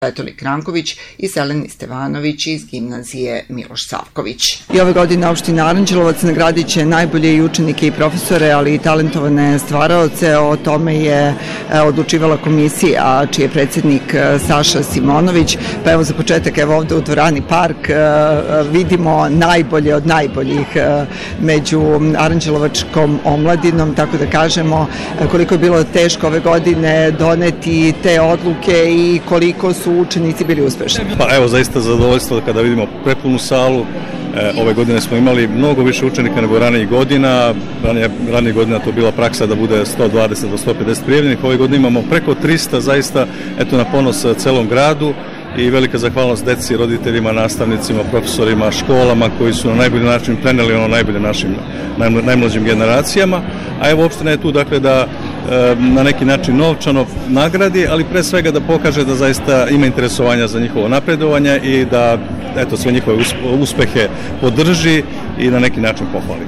Svetolik Ranković i Seleni Stevanović iz gimnazije Miloš Savković. I ove godine opština Aranđelovac nagradit će najbolje i učenike i profesore, ali i talentovane stvaraoce. O tome je odlučivala komisija, čiji je predsjednik Saša Simonović. Pa evo za početak, evo ovde u dvorani Park vidimo najbolje od najboljih među aranđelovačkom omladinom, tako da kažemo koliko je bilo teško ove godine doneti te odluke i koliko su učenici bili uspešni. Pa evo, zaista zadovoljstvo kada vidimo prepunu salu. Ove godine smo imali mnogo više učenika nego ranijih godina. Ranijih godina to bila praksa da bude 120 do 150 prijavljenih. Ove godine imamo preko 300, zaista eto na ponos celom gradu i velika zahvalnost deci, roditeljima, nastavnicima, profesorima, školama koji su na najbolji način preneli ono najbolje našim najmlađim generacijama. A evo opština je tu dakle da na neki način novčano nagradi, ali pre svega da pokaže da zaista ima interesovanja za njihovo napredovanje i da eto sve njihove uspehe podrži i na neki način pohvali.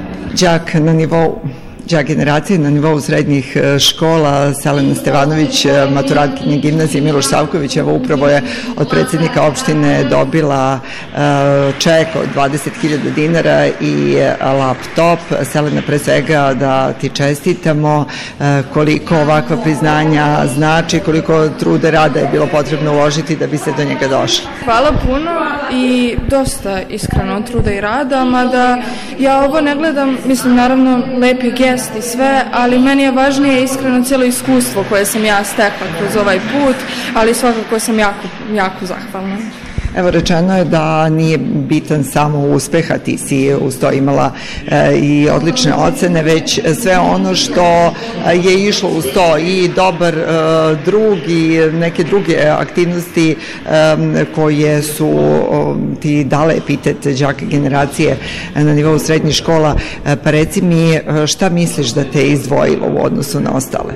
Đak generacije na nivou srednjih škola, Selena Stevanović, maturantkinja gimnazije Miloš Savković, evo upravo je od predsjednika opštine dobila ček od 20.000 dinara i laptop. Selena, pre svega da ti čestitamo, koliko ovakva priznanja znači, koliko truda rada je bilo potrebno uložiti da bi se do njega došlo. Hvala puno i dosta iskreno truda i rada, mada ja ovo ne gledam, mislim naravno lepi gest i sve, ali meni je važnije iskreno cijelo iskustvo koje sam ja stekla kroz ovaj put, ali svakako sam jako zahvalna. Evo, rečeno je da nije bitan samo uspeh, a ti si uz to imala i odlične ocene, već sve ono što je išlo uz to i dobar drug i neke druge aktivnosti koje su ti dale epitet đaka generacije na nivou srednjih škola. Pa reci mi, šta misliš da te je izdvojilo u odnosu na ostale?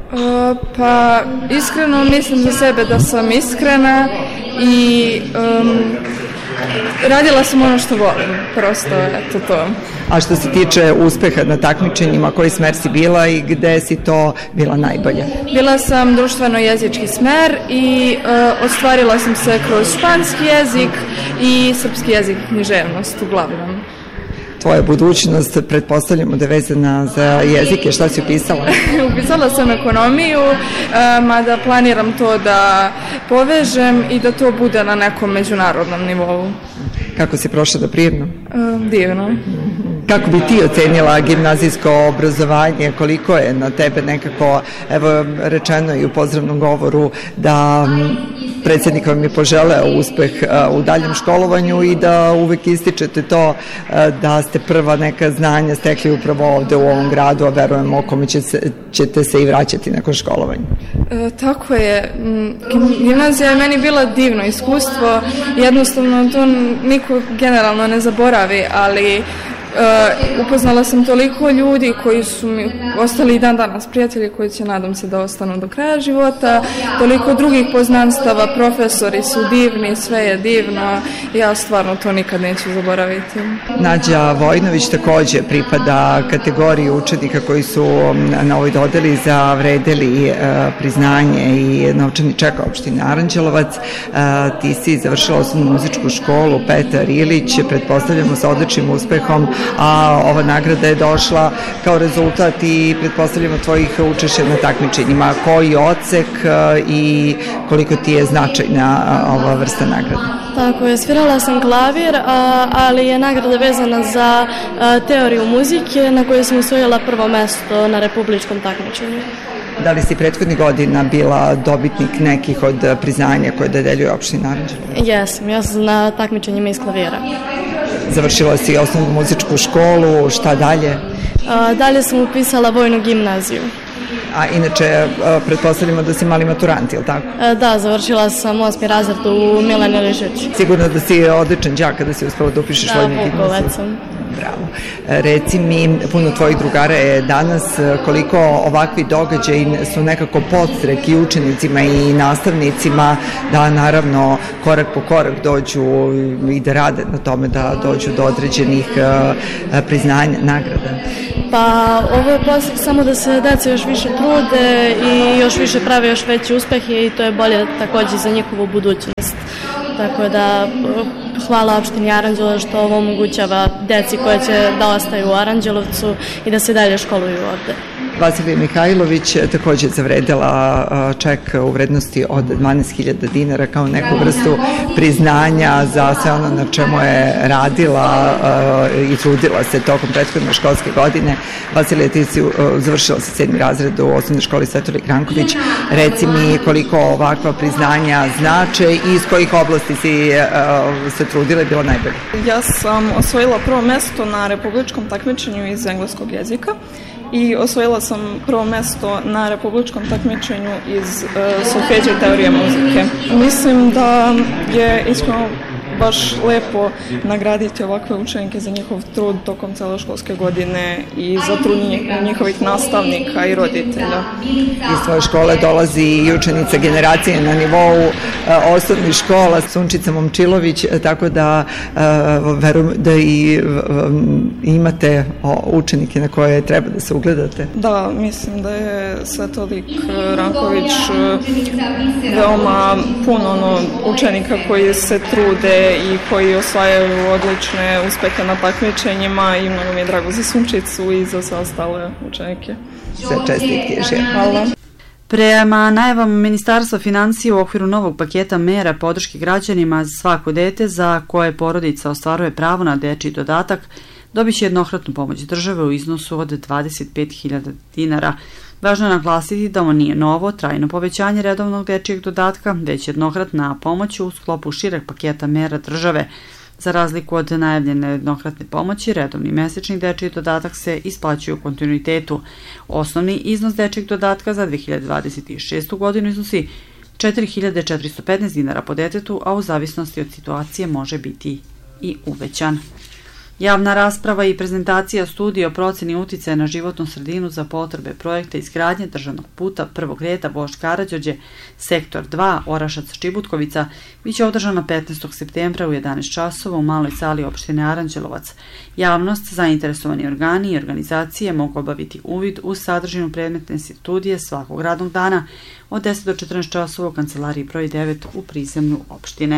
Pa iskreno mislim za sebe da sam iskrena i radila sam ono što volim, prosto eto to. A što se tiče uspeha na takmičenjima, koji smer si bila i gde si to bila najbolja? Bila sam društveno-jezički smer i ostvarila sam se kroz španski jezik i srpski jezik, književnost uglavnom. Tvoja budućnost, pretpostavljamo da je vezana za jezike, šta si upisala? Upisala sam ekonomiju, mada planiram to da povežem i da to bude na nekom međunarodnom nivou. Kako si prošla do prijemnog? Divno. Kako bi ti ocenila gimnazijsko obrazovanje, koliko je na tebe nekako, evo rečeno i u pozdravnom govoru da predsjednik vam je poželeo uspeh u daljem školovanju i da uvek ističete to da ste prva neka znanja stekli upravo ovde u ovom gradu, a verujemo kome ćete se i vraćati nakon školovanja. Tako je. Gimnazija je meni bila divno iskustvo, jednostavno to niko generalno ne zaboravi, ali upoznala sam toliko ljudi koji su mi ostali i dan danas prijatelji, koji će nadam se da ostanu do kraja života, toliko drugih poznanstava, profesori su divni, sve je divno, ja stvarno to nikad neću zaboraviti. Nađa Vojnović takođe pripada kategoriji učenika koji su na ovoj dodeli zavredeli priznanje i novčani ček opštine Aranđelovac. Ti si završila osnovnu muzičku školu Petar Ilić, pretpostavljamo sa odličnim uspehom, a ova nagrada je došla kao rezultat i pretpostavljamo tvojih učešća na takmičenjima. Koji odsek i koliko ti je značajna ova vrsta nagrada? Tako je, svirala sam klavir, ali je nagrada vezana za teoriju muzike na kojoj sam osvojila prvo mesto na republičkom takmičenju. Da li si prethodnih godina bila dobitnik nekih od priznanja koje dodeljuje opština Aranđelovac? Jesam, ja sam na takmičenjima iz klavira. Završila si osnovnu muzičku školu, šta dalje? Dalje sam upisala vojnu gimnaziju. A inače, pretpostavljamo da si mali maturant, je li tako? Da, završila sam 8. razred u Mileni Lišić. Sigurno da si odličan đak kada si uspela da upišeš vojnu gimnaziju. Vukovac sam. bravo. Reci mi, puno tvojih drugara je danas, koliko ovakvi događaji su nekako podstrek i učenicima i nastavnicima da naravno korak po korak dođu i da rade na tome da dođu do određenih priznanja, nagrada. Pa ovo je posljed samo da se deca još više trude i još više prave još veće uspehe i to je bolje takođe za njihovu budućnost. Tako da hvala opštini Aranđelovac što ovo omogućava deci koja će da ostaju u Aranđelovcu i da se dalje školuju ovde. Vasilija Mihajlović takođe zavredela ček u vrednosti od 12.000 dinara kao neku vrstu priznanja za sve ono na čemu je radila i trudila se tokom prethodne školske godine. Vasilija, ti si završila sa 7. razred u osnovnoj školi Svetolik Ranković. Reci mi koliko ovakva priznanja znače i iz kojih oblasti si se trudila i bila najbolja? Ja sam osvojila prvo mesto na republičkom takmičenju iz engleskog jezika i osvojila sam prvo mesto na republičkom takmičenju iz solfeđa i teorije muzike. Mislim da je iskreno baš lepo nagraditi ovakve učenike za njihov trud tokom cele školske godine i za trud njihovih nastavnika i roditelja. Iz tvoje škole dolazi i učenica generacije na nivou osnovnih škola, Sunčica Momčilović, tako da verujem da i imate učenike na koje treba da se ugledate. Da, mislim da je Svetolik Ranković veoma puno učenika koji se trude i koji osvajaju odlične uspehe na takmičenjima i mnogo mi je drago za Sunčicu i za sve ostale učenike. Sve čestitke. Hvala. Prema najavama Ministarstva finansija u okviru novog paketa mera podrške građanima za svako dete za koje porodica ostvaruje pravo na dečiji dodatak, dobiće jednokratnu pomoć države u iznosu od 25.000 dinara. Važno je naglasiti da ovo nije novo, trajno povećanje redovnog dečijeg dodatka, već jednokratna pomoć u sklopu šireg paketa mera države. Za razliku od najavljene jednokratne pomoći, redovni mesečni dečiji dodatak se isplaćuje u kontinuitetu. Osnovni iznos dečijeg dodatka za 2026. godinu iznosi 4.415 dinara po detetu, a u zavisnosti od situacije može biti i uvećan. Javna rasprava i prezentacija studije o proceni uticaja na životnu sredinu za potrebe projekta izgradnje državnog puta prvog reda Vožd Karađorđe, sektor 2, Orašac-Čibutkovica, biće održana 15. septembra u 11 časova u maloj sali opštine Aranđelovac. Javnost, zainteresovani organi i organizacije mogu obaviti uvid u sadržinu predmetne studije svakog radnog dana od 10 do 14 časova u kancelariji broj 9 u prizemlju opštine.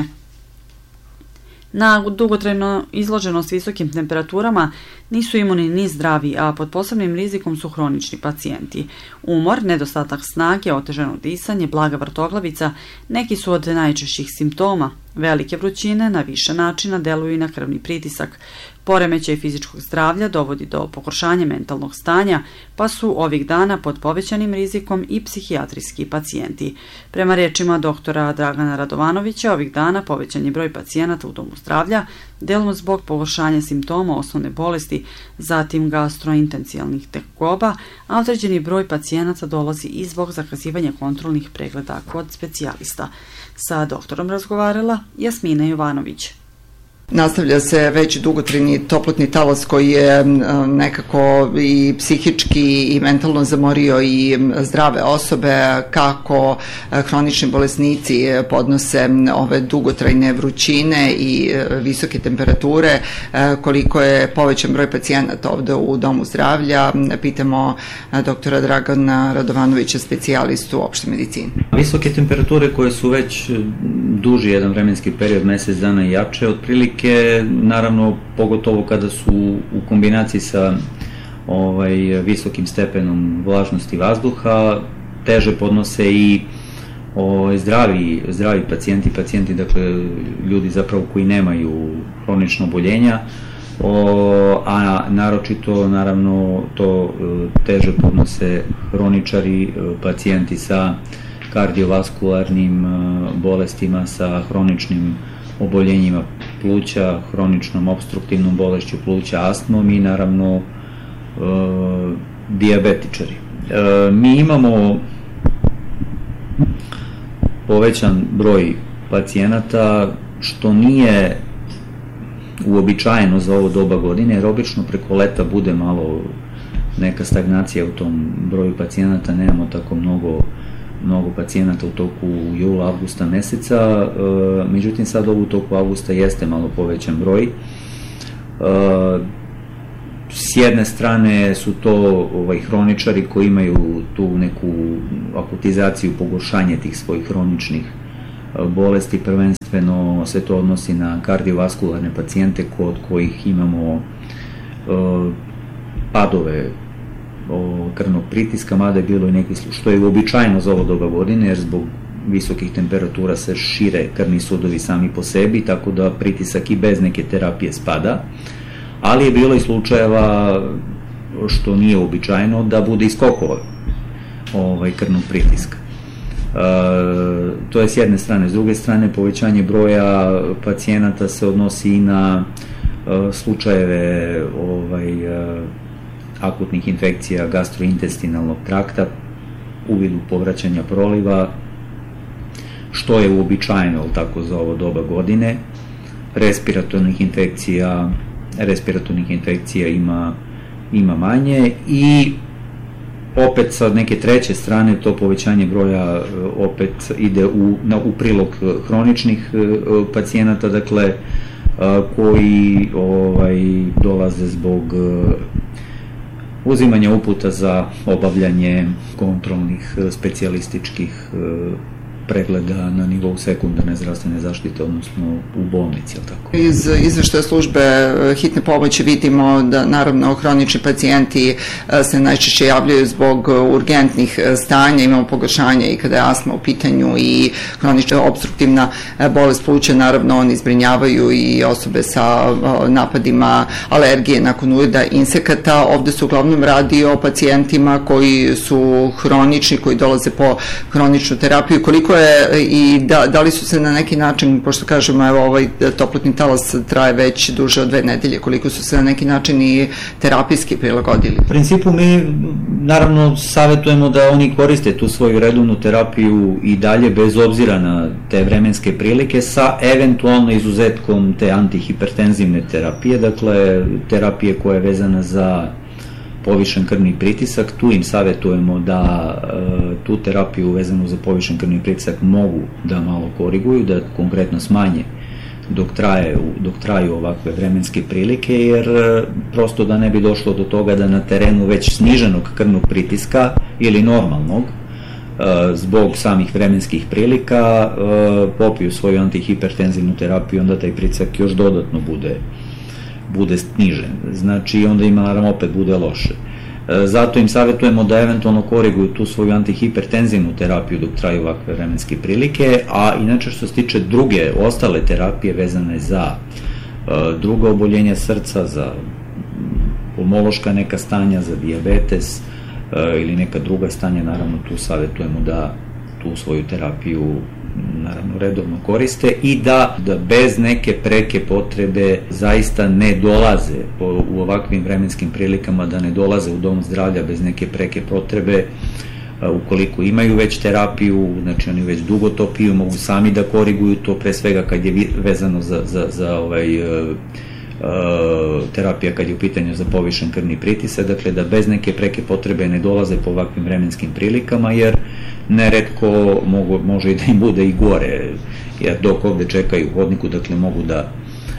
Na dugotrajnu izloženost visokim temperaturama nisu imuni ni zdravi, a pod posebnim rizikom su hronični pacijenti. Umor, nedostatak snage, otežano disanje, blaga vrtoglavica neki su od najčešćih simptoma. Velike vrućine na više načina deluju i na krvni pritisak. Poremećaj fizičkog zdravlja dovodi do pogoršanja mentalnog stanja, pa su ovih dana pod povećanim rizikom i psihijatrijski pacijenti. Prema rečima doktora Dragana Radovanovića, ovih dana povećan je broj pacijenata u domu zdravlja, delom zbog pogoršanja simptoma osnovne bolesti, zatim gastrointencijalnih tegoba, a određeni broj pacijenata dolazi i zbog zakazivanja kontrolnih pregleda kod specijalista. Sa doktorom razgovarala Jasmina Jovanović. Nastavlja se već dugotrajni toplotni talas koji je nekako i psihički i mentalno zamorio i zdrave osobe, kako hronični bolesnici podnose ove dugotrajne vrućine i visoke temperature, koliko je povećan broj pacijenata ovde u domu zdravlja. Pitamo doktora Dragana Radovanovića, specijalistu opšte medicine. Visoke temperature koje su već duži jedan vremenski period, mesec dana i jače, otprilike naravno pogotovo kada su u kombinaciji sa visokim stepenom vlažnosti vazduha, teže podnose i zdravi pacijenti, dakle ljudi zapravo koji nemaju hronična oboljenja, a naročito naravno to teže podnose hroničari, pacijenti sa kardiovaskularnim bolestima, sa hroničnim oboljenjima pluća, hroničnom opstruktivnom bolešću pluća, astmom i naravno dijabetičari. Mi imamo povećan broj pacijenata, što nije uobičajeno za ovo doba godine, jer obično preko leta bude malo neka stagnacija u tom broju pacijenata, nemamo tako mnogo pacijenata u toku jula, avgusta meseca, međutim sad u toku avgusta jeste malo povećan broj. S jedne strane su to hroničari koji imaju tu neku akutizaciju, pogoršanje tih svojih hroničnih bolesti, prvenstveno se to odnosi na kardiovaskularne pacijente kod kojih imamo padove krvnog pritiska, mada je bilo i neki slučaj, što je uobičajeno za ovo doba godine, jer zbog visokih temperatura se šire krvni sudovi sami po sebi, tako da pritisak i bez neke terapije spada, ali je bilo i slučajeva, što nije uobičajeno, da bude i skokova krvnog pritiska. To je s jedne strane. S druge strane, povećanje broja pacijenata se odnosi i na slučajeve akutnih infekcija gastrointestinalnog trakta u vidu povraćanja proliva, što je uobičajeno tako za ovo doba godine. Respiratornih infekcija ima manje i opet sa neke treće strane to povećanje broja opet ide u prilog hroničnih pacijenata, dakle koji dolaze zbog uzimanja uputa za obavljanje kontrolnih specijalističkih pregleda na nivou sekundarne zdravstvene zaštite, odnosno u bolnici, ili tako? Iz izveštaja službe hitne pomoći vidimo da naravno hronični pacijenti se najčešće javljaju zbog urgentnih stanja, imamo pogoršanje i kada je astma u pitanju i hronična obstruktivna bolest pluća, naravno oni izbrinjavaju i osobe sa napadima alergije nakon ujeda insekata. Ovde se uglavnom radi o pacijentima koji su hronični, koji dolaze po hroničnu terapiju. Koliko je i da li su se na neki način, pošto kažemo evo ovaj toplotni talas traje već duže od 2 nedelje, koliko su se na neki način i terapijski prilagodili? U principu mi naravno savjetujemo da oni koriste tu svoju redovnu terapiju i dalje bez obzira na te vremenske prilike, sa eventualno izuzetkom te antihipertenzivne terapije, dakle terapije koja je vezana za povišen krvni pritisak. Tu im savjetujemo da tu terapiju vezanu za povišen krvni pritisak mogu da malo koriguju, da konkretno smanje dok traju ovakve vremenske prilike, jer prosto da ne bi došlo do toga da na terenu već sniženog krvnog pritiska ili normalnog zbog samih vremenskih prilika popiju svoju antihipertenzivnu terapiju, onda taj pritisak još dodatno bude snižen. Znači, onda ima naravno opet bude loše. Zato im savjetujemo da eventualno koriguju tu svoju antihipertenzivnu terapiju dok traju ovakve vremenske prilike, a inače što se tiče druge, ostale terapije vezane za druga oboljenja srca, za pulmološka neka stanja, za dijabetes ili neka druga stanja, naravno tu savjetujemo da tu svoju terapiju naravno redovno koriste i da bez neke preke potrebe zaista ne dolaze u ovakvim vremenskim prilikama, da ne dolaze u dom zdravlja bez neke preke potrebe. Ukoliko imaju već terapiju, znači oni već dugo to piju, mogu sami da koriguju to, pre svega kad je vezano za terapija kad je u pitanju za povišen krvni pritisak, dakle da bez neke preke potrebe ne dolaze po ovakvim vremenskim prilikama, jer neretko može i da im bude i gore, jer dok ovde čekaju u hodniku, dakle mogu da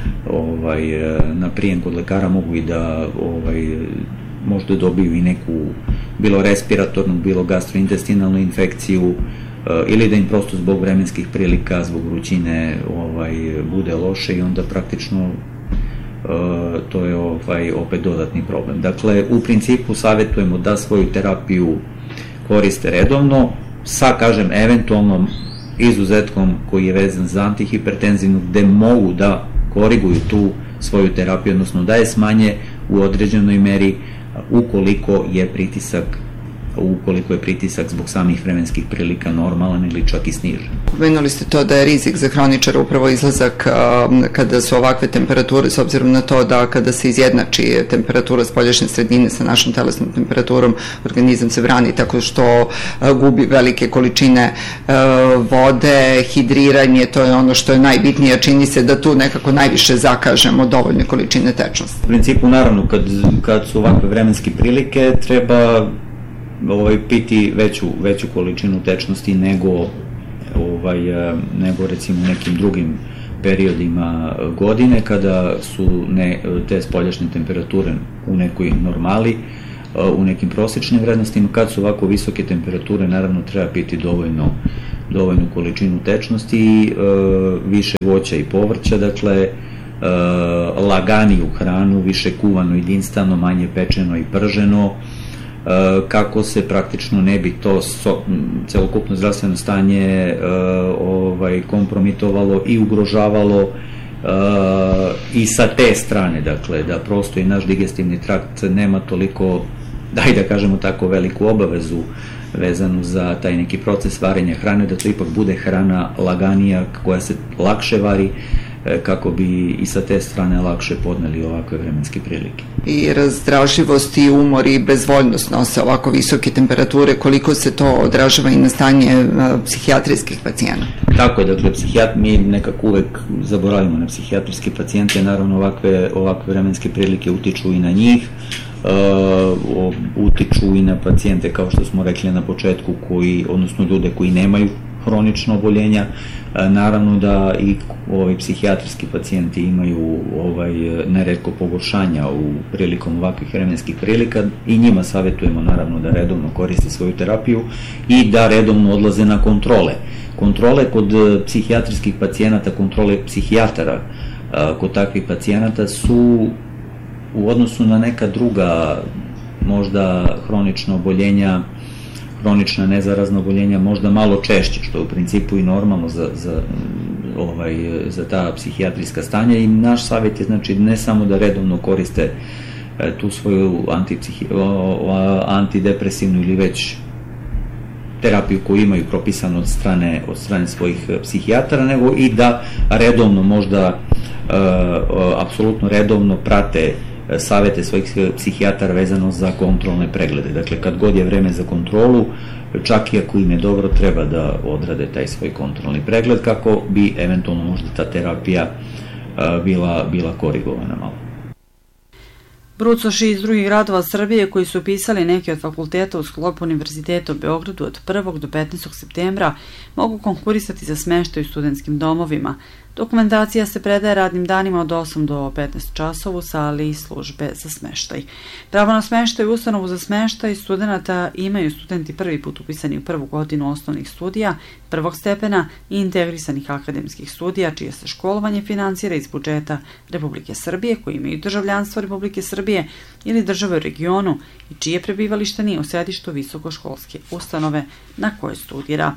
na prijem kod lekara mogu i da možda dobiju i neku bilo respiratornu, bilo gastrointestinalnu infekciju, ili da im prosto zbog vremenskih prilika, zbog vrućine bude loše i onda praktično to je opet dodatni problem. Dakle, u principu savjetujemo da svoju terapiju koriste redovno, sa, kažem, eventualnom izuzetkom koji je vezan za antihipertenzivnu, gde mogu da koriguju tu svoju terapiju, odnosno da je smanje u određenoj meri ukoliko je pritisak ukoliko je pritisak zbog samih vremenskih prilika normalan ili čak i snižen. Pomenuli ste to da je rizik za hroničara upravo izlazak kada su ovakve temperature, s obzirom na to da kada se izjednači temperatura spoljašnje sredine sa našom telesnom temperaturom, organizam se brani tako što gubi velike količine vode, hidriranje, to je ono što je najbitnije, čini se da tu nekako najviše zakažemo dovoljne količine tečnosti. U principu, naravno, kad su ovakve vremenske prilike, treba piti veću količinu tečnosti nego recimo nekim drugim periodima godine kada su te spoljašnje temperature u nekoj normali, u nekim prosječnim vrednostima. Kad su ovako visoke temperature, naravno treba piti dovoljnu količinu tečnosti, više voća i povrća, dakle laganiju hranu, više kuvano i dinstano, manje pečeno i prženo, kako se praktično ne bi to celokupno zdravstveno stanje kompromitovalo i ugrožavalo i sa te strane, dakle da prosto i naš digestivni trakt nema toliko, daj da kažemo tako, veliku obavezu vezanu za taj neki proces varenja hrane, da to ipak bude hrana laganija koja se lakše vari, kako bi i sa te strane lakše podneli ovakve vremenske prilike. I razdražljivost i umor i bezvoljnost nose ovako visoke temperature, koliko se to odražava i na stanje psihijatrijskih pacijenata? Tako je, dakle, mi nekako uvek zaboravimo na psihijatrijske pacijente, naravno ovakve vremenske prilike utiču i na njih, utiču i na pacijente, kao što smo rekli na početku, odnosno ljude koji nemaju hronična oboljenja. Naravno da i psihijatrijski pacijenti imaju neretko pogoršanja prilikom ovakvih vremenskih prilika i njima savjetujemo naravno da redovno koriste svoju terapiju i da redovno odlaze na kontrole. Kontrole kod psihijatrijskih pacijenata, kontrole psihijatara kod takvih pacijenata su u odnosu na neka druga možda hronična oboljenja, hronična nezarazna oboljenja možda malo češće, što je u principu i normalno za ta psihijatrijska stanja, i naš savjet je znači ne samo da redovno koriste tu svoju antidepresivnu ili već terapiju koju imaju propisanu od strane svojih psihijatara, nego i da redovno, možda apsolutno redovno prate savete svojih psihijatara vezano za kontrolne preglede. Dakle, kad god je vreme za kontrolu, čak i ako im je dobro, treba da odrade taj svoj kontrolni pregled kako bi eventualno možda ta terapija bila korigovana malo. Brucoši iz drugih gradova Srbije koji su upisali neki od fakulteta u sklopu Univerziteta u Beogradu od 1. do 15. septembra mogu konkurisati za smeštaj u studentskim domovima. Dokumentacija se predaje radnim danima od 8 do 15 časova u sali službe za smeštaj. Pravo na smeštaj u ustanovu za smeštaj studenta imaju studenti prvi put upisani u prvu godinu osnovnih studija, prvog stepena i integrisanih akademskih studija, čije se školovanje finansira iz budžeta Republike Srbije, koji imaju državljanstvo Republike Srbije ili države u regionu i čije prebivalište nije u sedištu visokoškolske ustanove na kojoj studira.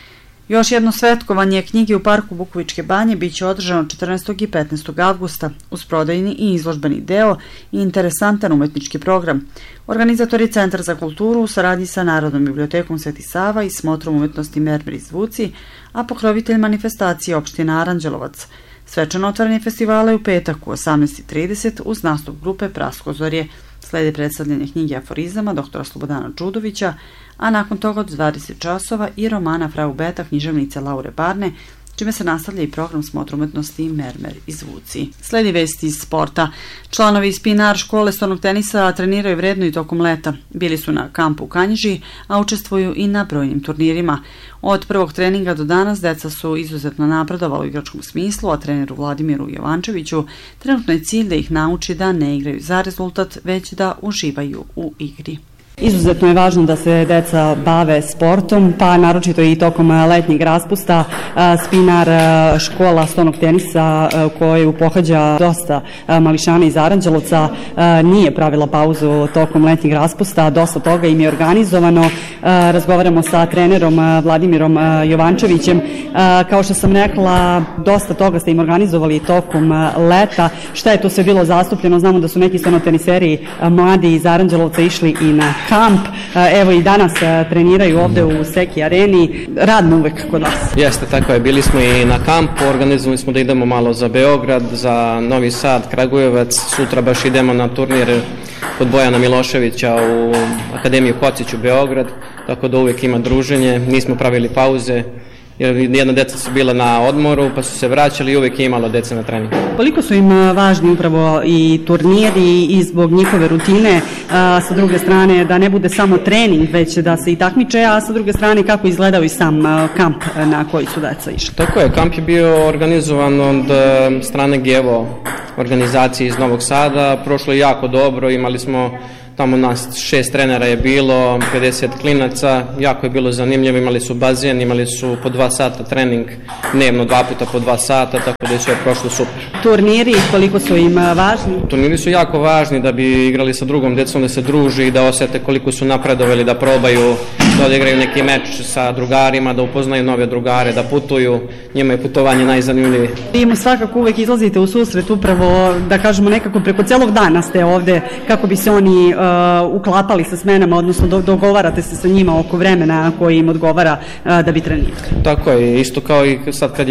Još jedno svetkovanje knjige u parku Bukovičke banje biće održano 14. i 15. avgusta uz prodajni i izložbeni deo i interesantan umetnički program. Organizator je Centar za kulturu u saradnji sa Narodnom bibliotekom Sveti Sava i Smotrom umetnosti Mermer iz Vuci, a pokrovitelj manifestacije opština Aranđelovac. Svečano otvaranje festivala je u petak u 18:30 uz nastup grupe Praskozorje. Slede predstavljanje knjige aforizama dr. Slobodana Čudovića, a nakon toga od 20 časova i romana Frau Beta književnice Laure Barne, čime se nastavlja i program Smotra umetnosti Mermer iz Vuci. Sledi vesti iz sporta. Članovi Spinar škole stonog tenisa treniraju vredno i tokom leta. Bili su na kampu u Kanjiži, a učestvuju i na brojnim turnirima. Od prvog treninga do danas deca su izuzetno napredovala u igračkom smislu, a treneru Vladimiru Jovančeviću trenutno je cilj da ih nauči da ne igraju za rezultat, već da uživaju u igri. Izuzetno je važno da se deca bave sportom, pa naročito i tokom letnjeg raspusta. Spinar škola stonog tenisa koju pohađa dosta mališana iz Aranđelovca nije pravila pauzu tokom letnjeg raspusta, dosta toga im je organizovano. Razgovaramo sa trenerom Vladimirom Jovančevićem. Kao što sam rekla, dosta toga ste im organizovali tokom leta. Šta je to sve bilo zastupljeno? Znamo da su neki stonoteniseri mladi iz Aranđelovca išli i na kamp. Evo i danas treniraju ovde u Seki areni. Radno uvek kod vas. Jeste, tako je. Bili smo i na kampu, organizovali smo da idemo malo za Beograd, za Novi Sad, Kragujevac. Sutra baš idemo na turnir kod Bojana Miloševića u Akademiju Kocić u Beograd, tako da uvek ima druženje. Nismo pravili pauze, jer jedna deca su bila na odmoru, pa su se vraćali i uvek je imalo deca na treningu. Koliko su im važni upravo i turniri i zbog njihove rutine, sa druge strane da ne bude samo trening, već da se i takmiče, a sa druge strane kako izgledao i sam kamp na koji su deca išli? Tako je, kamp je bio organizovan od strane Gevo organizacije iz Novog Sada, prošlo je jako dobro, imali smo tamo nas 6 trenera je bilo, 50 klinaca, jako je bilo zanimljivo, imali su bazen, imali su po 2 sata trening, dnevno 2 puta po 2 sata, tako da je sve prošlo super. Turniri, koliko su im važni? Turniri su jako važni da bi igrali sa drugom decom, da se druži i da osete koliko su napredovali, da probaju, da odigraju neki meč sa drugarima, da upoznaju nove drugare, da putuju, njima je putovanje najzanimljivije. Vi mu svakako uvek izlazite u susret upravo, da kažemo nekako preko celog dana ste ovde, kako bi se oni uklapali sa smenama, odnosno dogovarate se sa njima oko vremena koji im odgovara da bi trenirali. Tako je, isto kao i sad kad je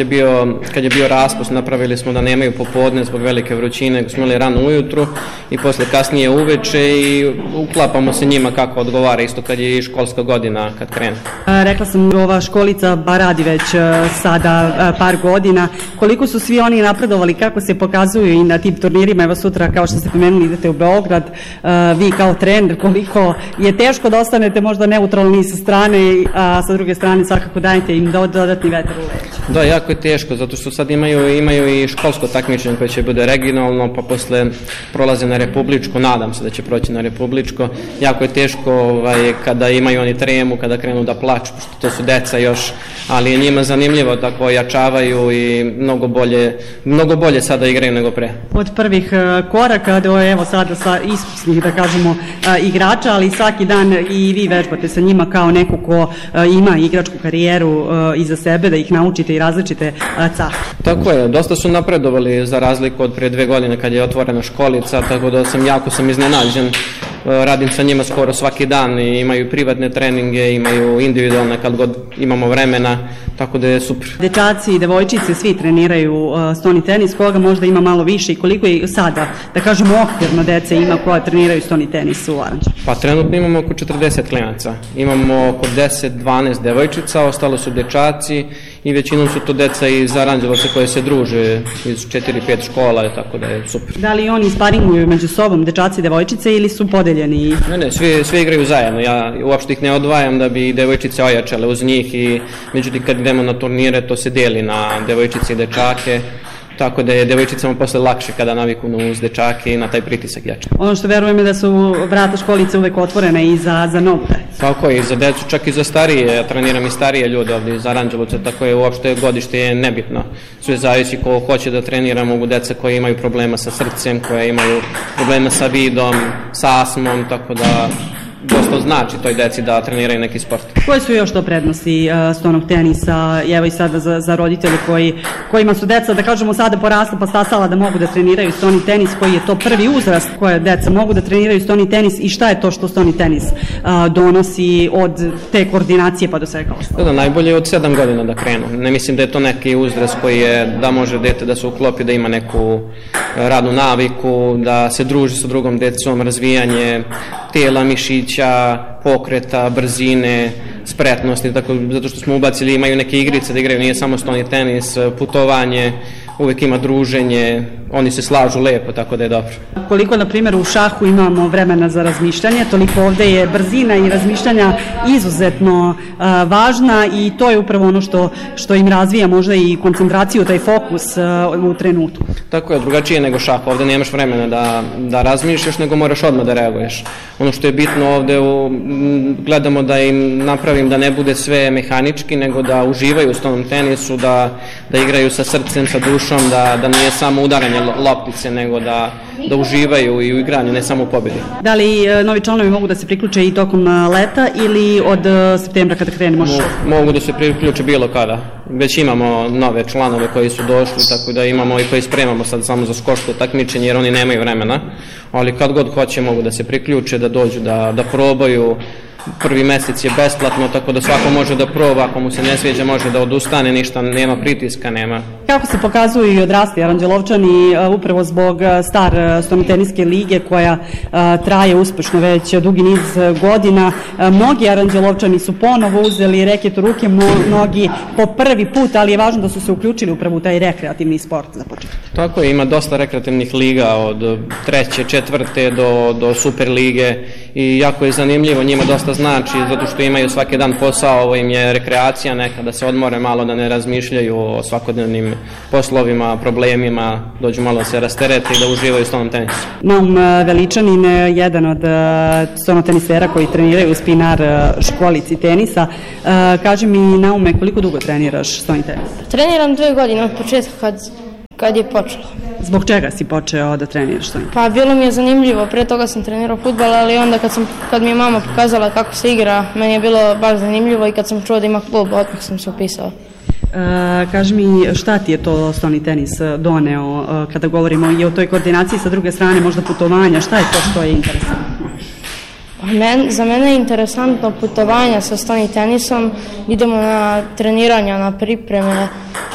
bio raspust, napravili smo da nemaju popodne zbog velike vrućine, smo imali rano ujutru i posle kasnije uveče i uklapamo se njima kako odgovara, isto kad je i školska godina kad krene. Rekla sam, ova školica radi već sada par godina. Koliko su svi oni napredovali, kako se pokazuju i na tim turnirima? Evo sutra, kao što ste pomenuli, idete u Beograd, vi kao trener, koliko je teško da ostanete možda neutralni sa strane, a sa druge strane svakako dajete im dodatni vetar u leđa. Da, jako je teško, zato što sad imaju i školsko takmičenje koje će bude regionalno, pa posle prolaze na republičko, nadam se da će proći na republičko. Jako je teško kada imaju oni tremu, kada krenu da plaču, pošto to su deca još, ali je njima zanimljivo, tako jačavaju i mnogo bolje sada igraju nego pre. Od prvih koraka do evo sada sa iskusnih, da kažemo, igrača, ali svaki dan i vi vežbate sa njima kao neko ko ima igračku karijeru iza sebe, da ih naučite i različite cah. Tako je, dosta su napredovali za razliku od pre 2 godine kad je otvorena školica, tako da jako sam iznenađen. Radim sa njima skoro svaki dan i imaju privatne treninge, imaju individualne kad god imamo vremena, tako da je super. Dečaci i devojčice svi treniraju stoni tenis, koga možda ima malo više i koliko je sada, da kažemo, okvirno dece ima koja treniraju stoni tenis u Aranđelu? Pa trenutno imamo oko 40 klinaca, imamo oko 10-12 devojčica, ostalo su dečaci i većinom su to deca iz Aranđelovca koje se druže iz 4-5 škola, tako da je super. Da li oni sparinguju među sobom, dečaci i devojčice, ili su podeljeni? Ne, svi igraju zajedno, ja uopšte ih ne odvajam da bi devojčice ojačale uz njih i međutim kad idemo na turnire to se deli na devojčice i dečake. Tako da je devojčicama posle lakše kada naviknu uz dečake i na taj pritisak jače. Ono što verujem je da su vrata školice uvek otvorene i za novu decu. Tako je, i za decu, čak i za starije. Ja treniram i starije ljude ovde iz Aranđelovca, tako je uopšte godište je nebitno. Sve zavisi ko hoće da trenira, mogu deca koje imaju problema sa srcem, koje imaju problema sa vidom, sa astmom, tako da dosta znači toj deci da treniraju neki sport. Koje su još to prednosti stonog tenisa, evo i sada za roditelje kojima su deca, da kažemo, sada porasla pa stasala da mogu da treniraju stoni tenis, koji je to prvi uzrast koje deca mogu da treniraju stoni tenis i šta je to što stoni tenis donosi od te koordinacije pa do svega ostalo? Da, najbolje je od 7 godina da krenu. Ne mislim da je to neki uzrast koji je da može dete da se uklopi, da ima neku radnu naviku, da se druži sa drugom decom, razvijanje tela, mišića, pokreta, brzine, spretnosti, tako, zato što smo ubacili, imaju neke igrice da igraju, nije samo stoni tenis, putovanje, uvek ima druženje, oni se slažu lepo, tako da je dobro. Koliko, na primjer, u šahu imamo vremena za razmišljanje, toliko ovde je brzina i razmišljanja izuzetno važna i to je upravo ono što im razvija možda i koncentraciju, taj fokus u trenutku. Tako je, drugačije nego šah, ovde nemaš vremena da razmišljaš, nego moraš odmah da reaguješ. Ono što je bitno ovde, gledamo da im napravimo govorim da ne bude sve mehanički, nego da uživaju u stolnom tenisu, da igraju sa srcem, sa dušom, da nije samo udaranje loptice, nego da uživaju i u igranju, ne samo u pobjedi. Da li novi članovi mogu da se priključe i tokom leta ili od septembra kada krenemo? Mogu da se priključe bilo kada. Već imamo nove članove koji su došli, tako da imamo i koji spremamo sad samo za školsko takmičenje, jer oni nemaju vremena, ali kad god hoće mogu da se priključe, da dođu, da probaju. Prvi mesec je besplatno, tako da svako može da proba, ako mu se ne sviđa može da odustane, ništa, nema pritiska, nema. Kako se pokazuju i odrasli Aranđelovčani upravo zbog star stonoteniske lige koja traje uspešno već dugi niz godina. Mnogi Aranđelovčani su ponovo uzeli reket u ruke, mnogi po prvi put, ali je važno da su se uključili upravo u taj rekreativni sport za početak. Tako je, ima dosta rekreativnih liga od treće, četvrte do super lige i jako je zanimljivo, njima dosta znači, zato što imaju svaki dan posao, ovo im je rekreacija neka, da se odmore malo, da ne razmišljaju o svakodnevnim poslovima, problemima, dođu malo da se rasterete i da uživaju u stolnom tenisu. Naum Veličanin, jedan od stonotenisera koji treniraju u Spinar školici tenisa. Kaži mi, Naume, koliko dugo treniraš stolni tenis? Treniram 2 godine od početka kad je počelo. Zbog čega si počeo da treniraš stolni tenis? Pa bilo mi je zanimljivo, pre toga sam trenirao fudbal, ali onda kad mi je mama pokazala kako se igra, meni je bilo baš zanimljivo i kad sam čuo da ima klub, odmah sam se upisao. Kaži mi, šta ti je to stolni tenis doneo kada govorimo i o toj koordinaciji sa druge strane, možda putovanja, šta je to što je interesantno? Za mene je interesantno putovanja sa stolnim tenisom, idemo na treniranja, na pripreme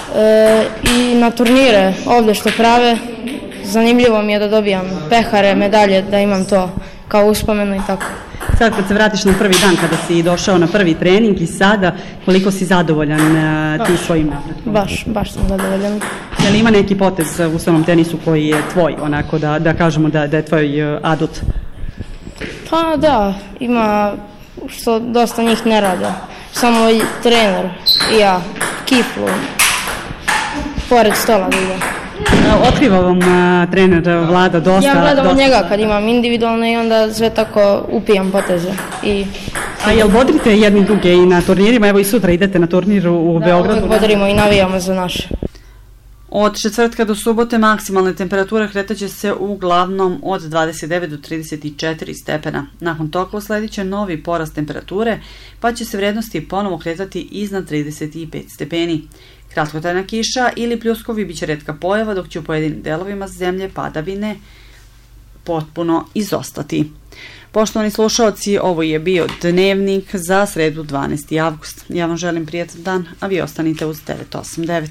i na turnire ovdje što prave. Zanimljivo mi je da dobijam pehare, medalje, da imam to kao uspomenu i tako. Sad kad se vratiš na prvi dan kada si došao na prvi trening i sada, koliko si zadovoljan ti svojim napretkom? Baš sam zadovoljan. Je li ima neki potez u stolnom tenisu koji je tvoj, onako da kažemo da je tvoj adut? Pa da, ima što dosta njih ne rade. Samo i trener i ja, kiflu, pored stola da ide. Otkriva vam trener Vlada dosta? Ja gledam njega kad imam individualno i onda sve tako upijam poteze. A jel bodrite jedni druge i na turnirima? Evo i sutra idete na turnir u Beogradu. Da, bodrimo i navijamo za naše. Od četvrtka do subote maksimalne temperature kretaće se uglavnom od 29 do 34 stepena. Nakon toga usledit će novi porast temperature, pa će se vrednosti ponovo kretati iznad 35 stepeni. Kratkotrajna kiša ili pljuskovi biće retka pojava, dok će u pojedinim delovima zemlje padavine potpuno izostati. Poštovani slušaoci, ovo je bio Dnevnik za sredu 12. avgust. Ja vam želim prijatan dan, a vi ostanite uz 989.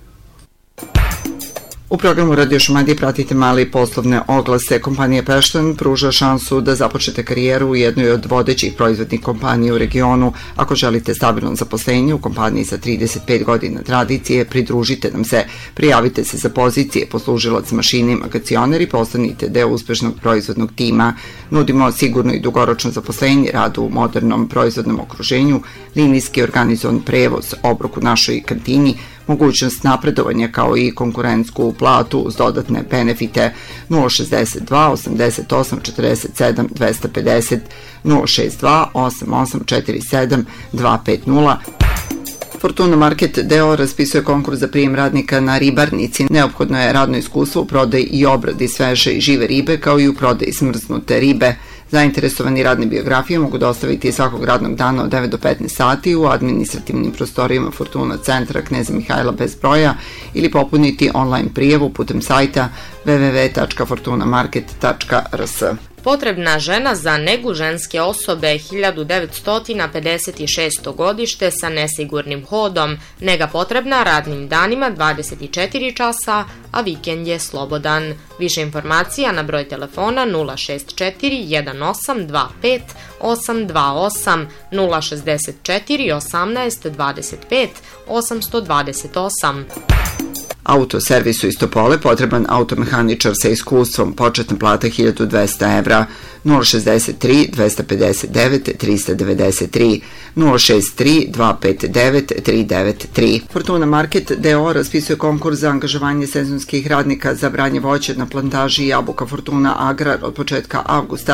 U programu Radio Šumadije pratite male i poslovne oglase. Kompanija Pešten pruža šansu da započnete karijeru u jednoj od vodećih proizvodnih kompanija u regionu. Ako želite stabilno zaposlenje u kompaniji sa 35 godina tradicije, pridružite nam se. Prijavite se za pozicije poslužilac mašine i magacioner i postanite deo uspešnog proizvodnog tima. Nudimo sigurno i dugoročno zaposlenje, rad u modernom proizvodnom okruženju, linijski organizovan prevoz, obrok u našoj kantini, mogućnost napredovanja kao i konkurentsku platu uz dodatne benefite. 062 88 47 250 062 88 47 250. Fortuna Market d.o.o. raspisuje konkurs za prijem radnika na ribarnici. Neophodno je radno iskustvo u prodaji i obradi sveže i žive ribe, kao i u prodaji smrznute ribe. Zainteresovani radne biografije mogu dostaviti svakog radnog dana od 9 do 15 sati u administrativnim prostorijama Fortuna centra Kneza Mihajla bez broja ili popuniti online prijavu putem sajta www.fortunamarket.rs. Potrebna žena za negu ženske osobe 1956. godište sa nesigurnim hodom. Nega potrebna radnim danima 24 časa, a vikend je slobodan. Više informacija na broj telefona 064 1825 828 064 18 25 828. Autoservisu iz Topole potreban automehaničar sa iskustvom, početna plata 1200 evra, 063 259 393, 063 259 393. Fortuna Market d.o.o. raspisuje konkurs za angažovanje sezonskih radnika za branje voća na plantaži Jabuka Fortuna Agrar od početka avgusta.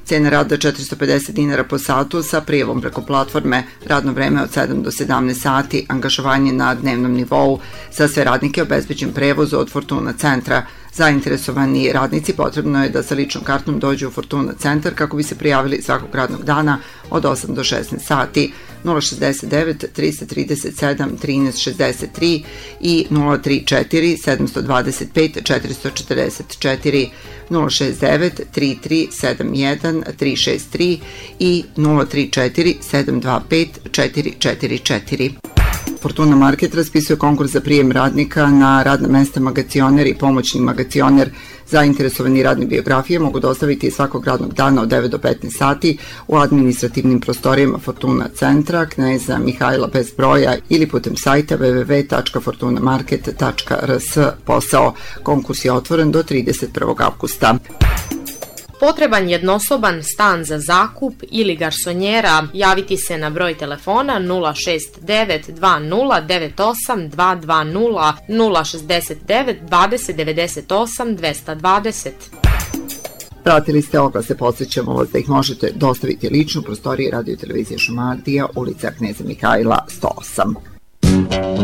Cena rada 450 dinara po satu sa prijavom preko platforme, radno vreme od 7 do 17 sati, angažovanje na dnevnom nivou, za sve radnike obezbeđen prevoz od Fortuna centra. Zainteresovani radnici potrebno je da sa ličnom kartom dođu u Fortuna centar kako bi se prijavili svakog radnog dana od 8 do 16 sati. 069 337 1363 i 034 725 444, 069 3371 363 i 034 725 444. Fortuna Market raspisuje konkurs za prijem radnika na radna mesta magacioner i pomoćni magacioner. Zainteresovani radne biografije mogu dostaviti svakog radnog dana od 9 do 15 sati u administrativnim prostorijama Fortuna centra, Kneza Mihajla bez broja ili putem sajta www.fortunamarket.rs. Posao. Konkurs je otvoren do 31. avgusta. Potreban jednosoban stan za zakup ili garsonjera, javiti se na broj telefona 069 20 98 220 069 20 98 220. Pratili ste oglase, podsjećamo vas da ih možete dostaviti lično u prostoriji Radio Televizije Šumadija, ulica Kneza Mihajla 108.